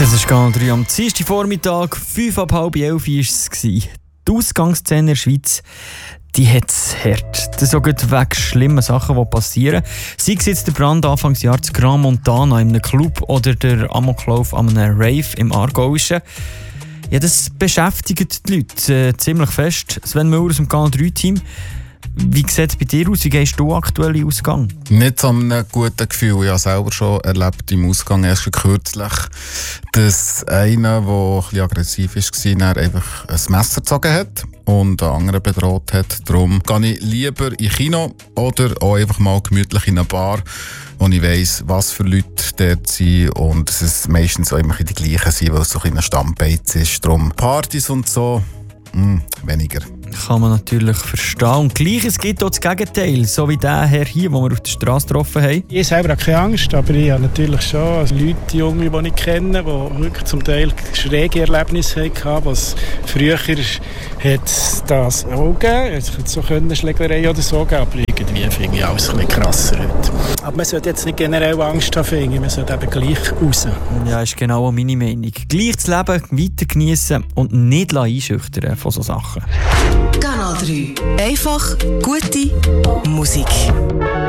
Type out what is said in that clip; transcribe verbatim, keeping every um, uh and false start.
Das ist Kanal drei am Dienstag Vormittag, fünf ab halb elf war es. Die Ausgangsszene in der Schweiz, die hat es hart. Das ist auch wegen schlimmen Sachen, die passieren. Sei es jetzt der Brand Anfangsjahr zu Gran Montana in einem Club oder der Amoklauf an einem Rave im Aargauischen. Ja, das beschäftigt die Leute äh, ziemlich fest. Sven Müller aus dem Kanal drei Team. Wie sieht es bei dir aus? Wie gehst du aktuell in Ausgang? Nicht so ein gutes Gefühl. Ich habe selber schon erlebt im Ausgang erst kürzlich, dass einer, der ein bisschen aggressiv war, dann einfach ein Messer gezogen hat und einen anderen bedroht hat. Darum gehe ich lieber in Kino oder auch einfach mal gemütlich in eine Bar, wo ich weiss, was für Leute dort sind und dass es meistens auch immer die gleichen sind, weil es so ein bisschen Stammbeiz ist. Darum Partys und so, mh, weniger. Kann man natürlich verstehen. Und gleich, es gibt auch das Gegenteil, so wie der Herr hier, den wir auf der Straße getroffen haben. Ich selber habe keine Angst, aber ich habe natürlich schon also Leute, Junge, die ich kenne, die wirklich zum Teil schräge Erlebnisse hatten, was früher hat das auch gegeben. Es hätte so eine Schlägerei oder so geben, aber irgendwie finde ich alles ein bisschen krasser heute. Aber man sollte jetzt nicht generell Angst haben, finde ich. Man sollte eben gleich raus. Ja, ist genau auch meine Meinung. Gleich das Leben weiter geniessen und nicht einschüchtern von solchen Sachen. Kanal drei. Einfach gute Musik.